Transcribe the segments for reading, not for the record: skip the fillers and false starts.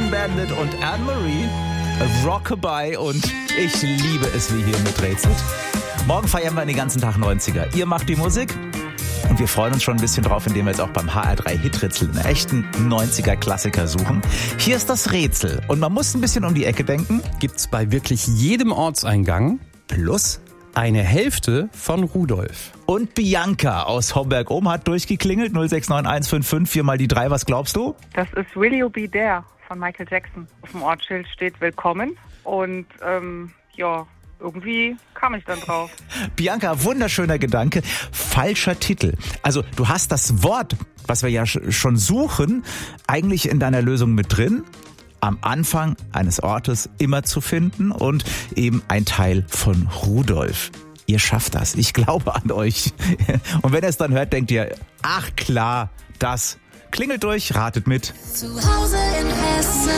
Clean Bandit und Anne-Marie, Rockabye und ich liebe es, wie hier miträtselt. Morgen feiern wir den ganzen Tag 90er. Ihr macht die Musik und wir freuen uns schon ein bisschen drauf, indem wir jetzt auch beim HR3 Hiträtsel einen echten 90er-Klassiker suchen. Hier ist das Rätsel und man muss ein bisschen um die Ecke denken. Gibt's bei wirklich jedem Ortseingang Plus eine Hälfte von Rudolf. und Bianca aus Homberg-Ohm hat durchgeklingelt. 069155 4 mal die 3. Was glaubst du? Das ist Will You Be There von Michael Jackson. Auf dem Ortsschild steht Willkommen und irgendwie kam ich dann drauf. Bianca, wunderschöner Gedanke. Falscher Titel. Also du hast das Wort, was wir ja schon suchen, eigentlich in deiner Lösung mit drin. Am Anfang eines Ortes immer zu finden und eben ein Teil von Rudolf. Ihr schafft das. Ich glaube an euch. Und wenn ihr es dann hört, denkt ihr, ach klar, das. Klingelt durch, ratet mit. Zu Hause in Hessen.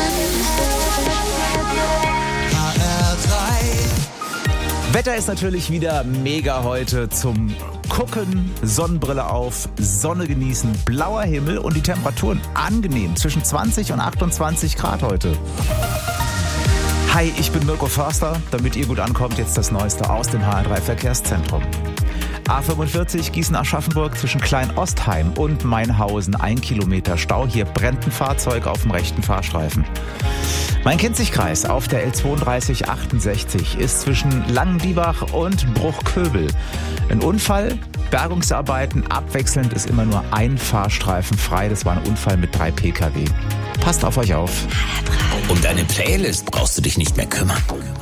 Wetter ist natürlich wieder mega heute zum Gucken, Sonnenbrille auf, Sonne genießen, blauer Himmel und die Temperaturen angenehm, zwischen 20 und 28 Grad heute. Hi, ich bin Mirko Förster, damit ihr gut ankommt, jetzt das Neueste aus dem HR3 Verkehrszentrum. A45 Gießen-Aschaffenburg zwischen Klein-Ostheim und Mainhausen, 1 Kilometer Stau. Hier brennt ein Fahrzeug auf dem rechten Fahrstreifen. Main-Kinzig-Kreis auf der L3268 ist zwischen Langendiebach und Bruchköbel. Ein Unfall, Bergungsarbeiten, abwechselnd ist immer nur ein Fahrstreifen frei. Das war ein Unfall mit 3 Pkw. Passt auf euch auf. Um deine Playlist brauchst du dich nicht mehr kümmern.